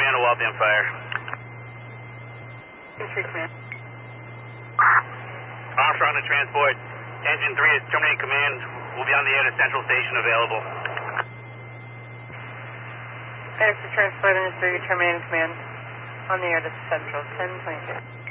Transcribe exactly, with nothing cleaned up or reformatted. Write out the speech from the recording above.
handle wildland fire. Command. Armstrong to transport. Engine three is terminating command. We'll be on the air to Central Station available. Thanks for transport, Engine three, terminating command. On the air to Central, ten twenty-two.